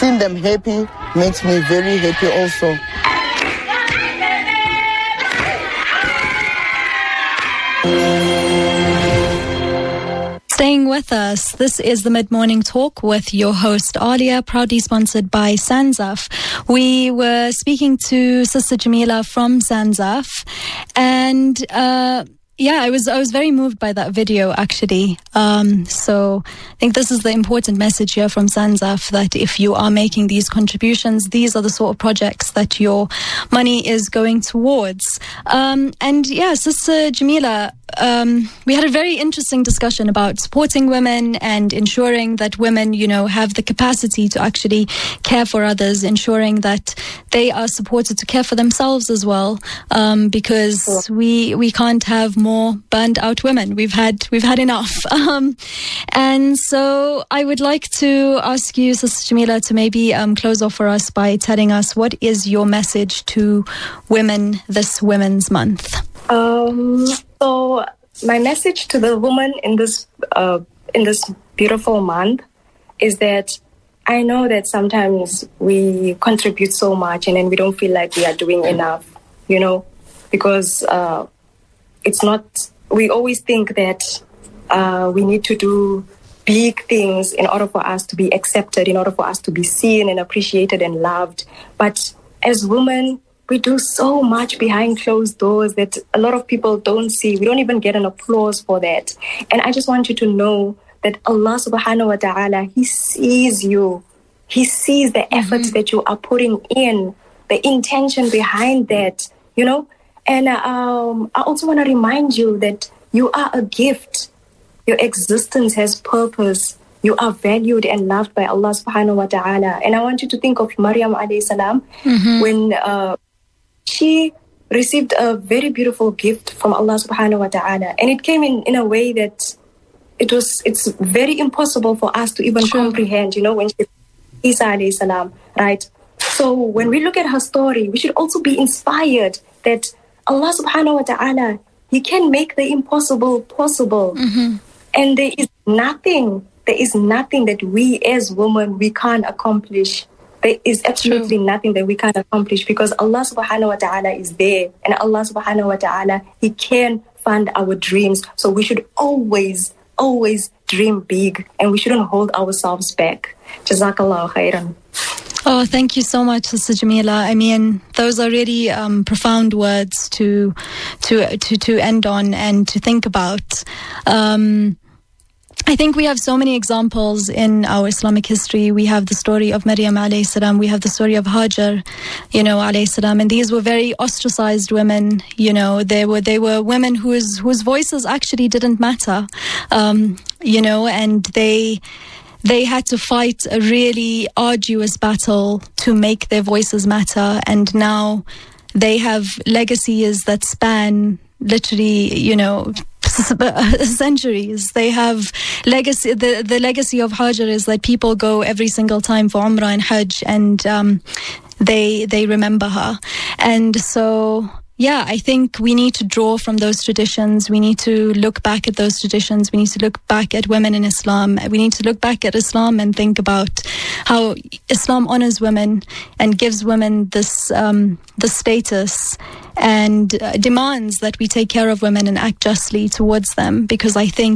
seeing them happy makes me very happy also. Staying with us, this is the Mid-Morning Talk with your host Alia, proudly sponsored by Sanzaf. We were speaking to Sister Jamila from Sanzaf, and I was very moved by that video, actually. So I think this is the important message here from Sanzaf, that if you are making these contributions, these are the sort of projects that your money is going towards. Sister Jamila, we had a very interesting discussion about supporting women and ensuring that women, have the capacity to actually care for others, ensuring that they are supported to care for themselves as well, because we can't have more burned out women. We've had enough. And so I would like to ask you, Sister Jamila, to maybe close off for us by telling us, what is your message to women this Women's Month? So my message to the woman in this beautiful month is that I know that sometimes we contribute so much and then we don't feel like we are doing enough, because it's not. We always think that we need to do big things in order for us to be accepted, in order for us to be seen and appreciated and loved. But as women, we do so much behind closed doors that a lot of people don't see. We don't even get an applause for that. And I just want you to know that Allah subhanahu wa ta'ala, He sees you. He sees the efforts that you are putting in, the intention behind that, And I also want to remind you that you are a gift. Your existence has purpose. You are valued and loved by Allah subhanahu wa ta'ala. And I want you to think of Maryam alayhi salam when she received a very beautiful gift from Allah subhanahu wa ta'ala. And it came in a way that it's very impossible for us to even comprehend, when she Isa alayhi salam, right? So when we look at her story, we should also be inspired that Allah subhanahu wa ta'ala, He can make the impossible possible. And there is nothing that we as women, we can't accomplish. There is absolutely nothing that we can't accomplish, because Allah subhanahu wa ta'ala is there. And Allah subhanahu wa ta'ala, He can fund our dreams. So we should always dream big, and we shouldn't hold ourselves back. Jazakallahu khairan. Oh, thank you so much, Sister Jamila. I mean, those are really profound words to end on and to think about. I think we have so many examples in our Islamic history. We have the story of Maryam alayhi salam. We have the story of Hajar, alayhi salam. And these were very ostracized women. They were women whose voices actually didn't matter. And they had to fight a really arduous battle to make their voices matter. And now they have legacies that span literally, centuries. They have legacy. The legacy of Hajar is that people go every single time for Umrah and Hajj, and they remember her. And so, I think we need to draw from those traditions. We need to look back at those traditions. We need to look back at women in Islam. We need to look back at Islam and think about how Islam honors women and gives women this the status and demands that we take care of women and act justly towards them. Because I think